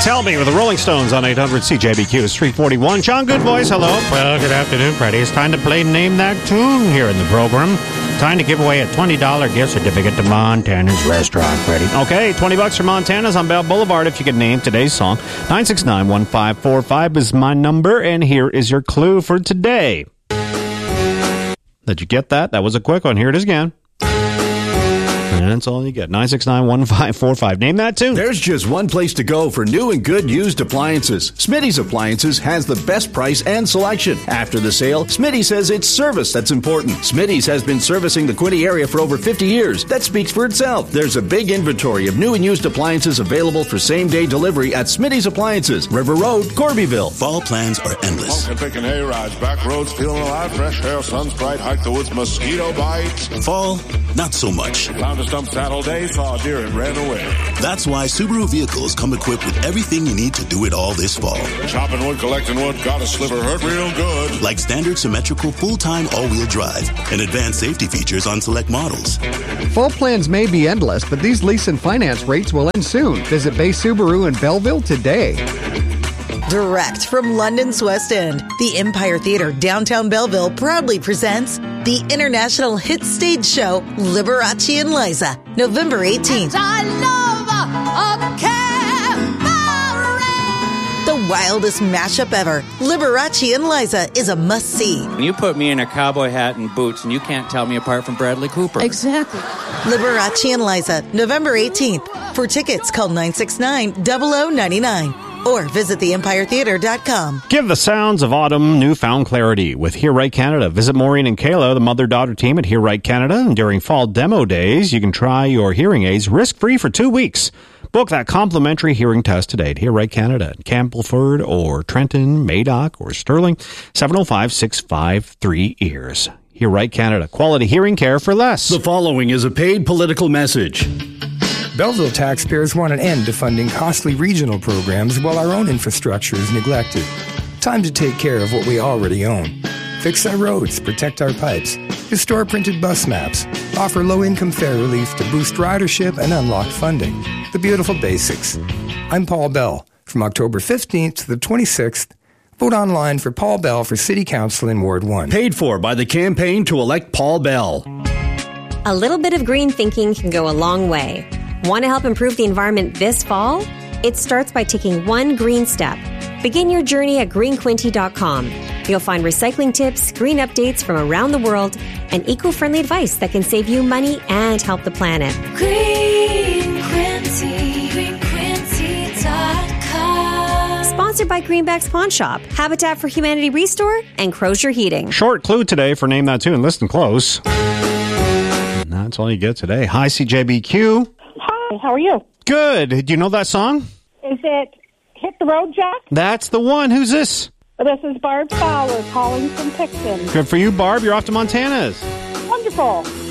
Tell Me with the Rolling Stones on 800 CJBQ. It's 341. John Goodvoice, hello. Well, good afternoon, Freddie. It's time to play Name That Tune here in the program. Time to give away a $20 gift certificate to Montana's Restaurant, Freddie. Okay, $20 for Montana's on Bell Boulevard if you can name today's song. 969-1545 is my number, and here is your clue for today. Did you get that? That was a quick one. Here it is again. And that's all you get. 969-1545. Name that tune. There's just one place to go for new and good used appliances. Smitty's Appliances has the best price and selection. After the sale, Smitty says it's service that's important. Smitty's has been servicing the Quinte area for over 50 years. That speaks for itself. There's a big inventory of new and used appliances available for same-day delivery at Smitty's Appliances, River Road, Corbyville. Fall plans are endless. Taking hay rides, back roads, feeling alive, fresh air, sun's bright, hike the woods, mosquito bites. Fall, not so much. Found a stump Saturday, saw a deer and ran away. That's why Subaru vehicles come equipped with everything you need to do it all this fall. Chopping wood, collecting wood, got a sliver, hurt real good. Like standard symmetrical full-time all-wheel drive and advanced safety features on select models. Fall plans may be endless, but these lease and finance rates will end soon. Visit Bay Subaru in Belleville today. Direct from London's West End, the Empire Theatre, downtown Belleville, proudly presents the international hit stage show, Liberace and Liza, November 18th. The wildest mashup ever, Liberace and Liza is a must-see. You put me in a cowboy hat and boots, and you can't tell me apart from Bradley Cooper. Exactly. Liberace and Liza, November 18th. For tickets, call 969-0099. Or visit theempiretheater.com. Give the sounds of autumn newfound clarity with Hear Right Canada. Visit Maureen and Kayla, the mother-daughter team at Hear Right Canada. And during fall demo days, you can try your hearing aids risk-free for 2 weeks. Book that complimentary hearing test today at Hear Right Canada in Campbellford or Trenton, Madoc or Sterling. 705-653-EARS. Hear Right Canada. Quality hearing care for less. The following is a paid political message. Belleville taxpayers want an end to funding costly regional programs while our own infrastructure is neglected. Time to take care of what we already own. Fix our roads, protect our pipes, restore printed bus maps, offer low-income fare relief to boost ridership and unlock funding. The beautiful basics. I'm Paul Bell. From October 15th to the 26th, vote online for Paul Bell for City Council in Ward 1. Paid for by the campaign to elect Paul Bell. A little bit of green thinking can go a long way. Want to help improve the environment this fall? It starts by taking one green step. Begin your journey at greenquinty.com. You'll find recycling tips, green updates from around the world, and eco-friendly advice that can save you money and help the planet. greenquinty.com. Sponsored by Greenback's Pawn Shop, Habitat for Humanity Restore, and Crozier Heating. Short clue today for Name That Tune. Listen close. And that's all you get today. Hi, CJBQ. Hi, how are you? Good. Do you know that song? Is it Hit the Road, Jack? That's the one. Who's this? This is Barb Fowler calling from Picton. Good for you, Barb. You're off to Montana's. Wonderful.